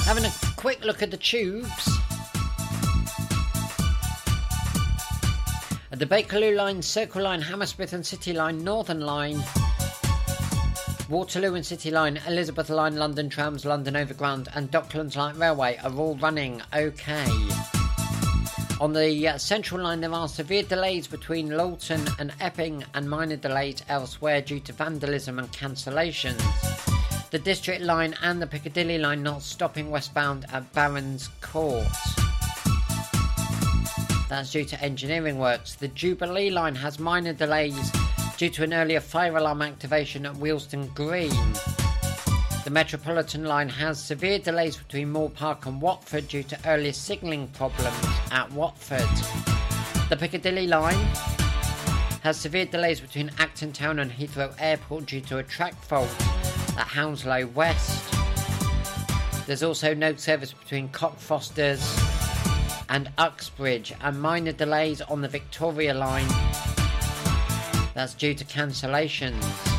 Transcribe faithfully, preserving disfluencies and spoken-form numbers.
Having a quick look at the tubes. The Bakerloo Line, Circle Line, Hammersmith and City Line, Northern Line, Waterloo and City Line, Elizabeth Line, London Trams, London Overground and Docklands Light Railway are all running okay. On the uh, Central Line there are severe delays between Lawton and Epping and minor delays elsewhere due to vandalism and cancellations. The District Line and the Piccadilly Line not stopping westbound at Barons Court. That's due to engineering works. The Jubilee Line has minor delays due to an earlier fire alarm activation at Wealdstone Green. The Metropolitan Line has severe delays between Moore Park and Watford due to earlier signalling problems at Watford. The Piccadilly Line has severe delays between Acton Town and Heathrow Airport due to a track fault at Hounslow West. There's also no service between Cockfosters and Uxbridge, and minor delays on the Victoria Line. That's due to cancellations.